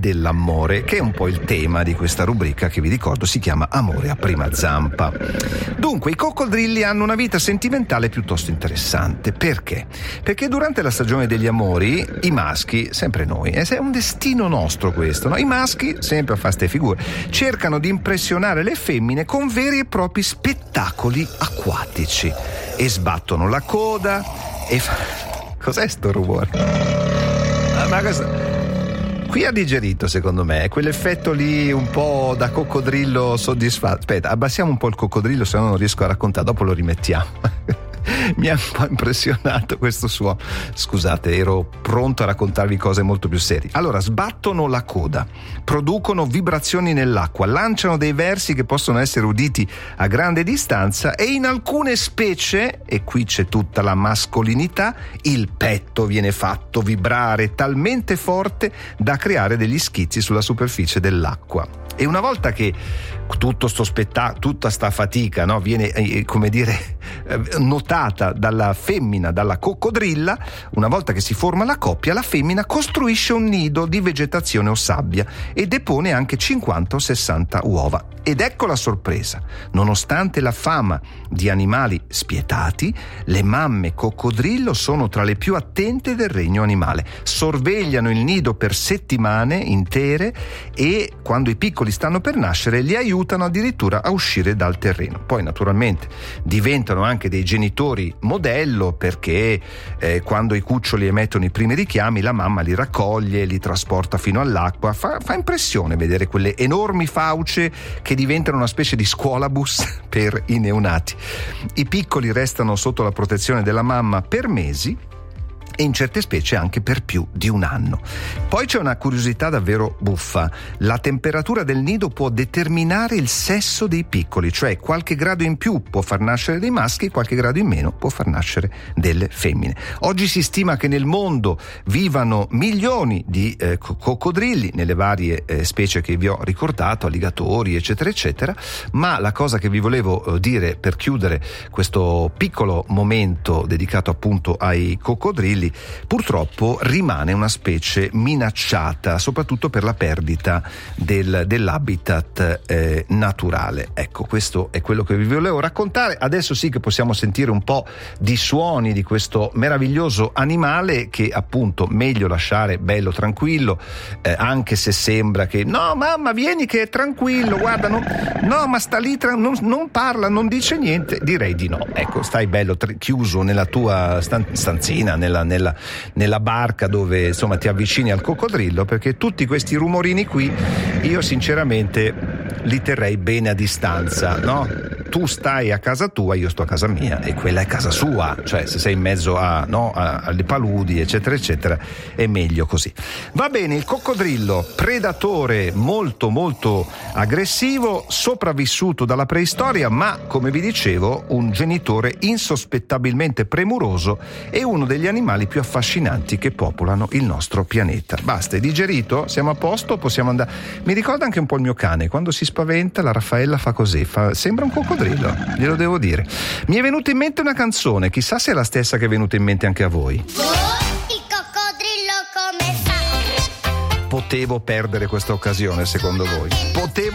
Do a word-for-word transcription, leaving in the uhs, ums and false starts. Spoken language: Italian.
dell'amore, che è un po' il tema di questa rubrica che vi ricordo si chiama Amore a prima zampa. Dunque, i coccodrilli hanno una vita sentimentale piuttosto interessante. Perché? Perché durante la stagione degli amori i maschi, sempre noi, è un destino nostro questo, no? I maschi, sempre a fare ste figure, cercano di impressionare le femmine con veri e propri spettacoli acquatici e sbattono la coda e fa... Cos'è sto rumore? Ah, ma cosa... Qui ha digerito, secondo me, è quell'effetto lì un po' da coccodrillo soddisfatto. Aspetta, abbassiamo un po' il coccodrillo, se no non riesco a raccontare, dopo lo rimettiamo. Mi ha un po' impressionato questo suono. Scusate, ero pronto a raccontarvi cose molto più serie. Allora, sbattono la coda, producono vibrazioni nell'acqua, lanciano dei versi che possono essere uditi a grande distanza e in alcune specie, e qui c'è tutta la mascolinità, il petto viene fatto vibrare talmente forte da creare degli schizzi sulla superficie dell'acqua. E una volta che tutto sto spettacolo, tutta sta fatica, no, viene eh, come dire eh, notata dalla femmina, dalla coccodrilla, una volta che si forma la coppia, la femmina costruisce un nido di vegetazione o sabbia e depone anche cinquanta o sessanta uova. Ed ecco la sorpresa: nonostante la fama di animali spietati, le mamme coccodrillo sono tra le più attente del regno animale. Sorvegliano il nido per settimane intere e quando i piccoli stanno per nascere li aiutano addirittura a uscire dal terreno. Poi naturalmente diventano anche dei genitori modello, perché eh, quando i cuccioli emettono i primi richiami la mamma li raccoglie, li trasporta fino all'acqua. Fa, fa impressione vedere quelle enormi fauce che diventano una specie di scuolabus per i neonati. I piccoli restano sotto la protezione della mamma per mesi e in certe specie anche per più di un anno. Poi c'è una curiosità davvero buffa: la temperatura del nido può determinare il sesso dei piccoli, cioè qualche grado in più può far nascere dei maschi, qualche grado in meno può far nascere delle femmine. Oggi si stima che nel mondo vivano milioni di eh, coccodrilli nelle varie eh, specie che vi ho ricordato, alligatori eccetera eccetera, ma la cosa che vi volevo eh, dire per chiudere questo piccolo momento dedicato appunto ai coccodrilli: purtroppo rimane una specie minacciata, soprattutto per la perdita del, dell'habitat eh, naturale. Ecco, questo è quello che vi volevo raccontare. Adesso sì che possiamo sentire un po' di suoni di questo meraviglioso animale che appunto meglio lasciare bello tranquillo, eh, anche se sembra che no mamma vieni che è tranquillo, guarda no, no ma sta lì tra, non, non parla, non dice niente. Direi di no. Ecco, stai bello tri- chiuso nella tua stan- stanzina, nella Nella, nella barca dove insomma ti avvicini al coccodrillo, perché tutti questi rumorini qui io sinceramente li terrei bene a distanza, no? Tu stai a casa tua, io sto a casa mia e quella è casa sua, cioè se sei in mezzo a, no, a, alle paludi eccetera eccetera è meglio così. Va bene, il coccodrillo, predatore molto molto aggressivo, sopravvissuto dalla preistoria, ma come vi dicevo un genitore insospettabilmente premuroso e uno degli animali più affascinanti che popolano il nostro pianeta. Basta, è digerito? Siamo a posto? Possiamo andare? Mi ricorda anche un po' il mio cane, quando si spaventa la Raffaella fa così, fa... sembra un coccodrillo, glielo devo dire. Mi è venuta in mente una canzone, chissà se è la stessa che è venuta in mente anche a voi. Oh, il coccodrillo come fa? Potevo perdere questa occasione, secondo voi? Potevo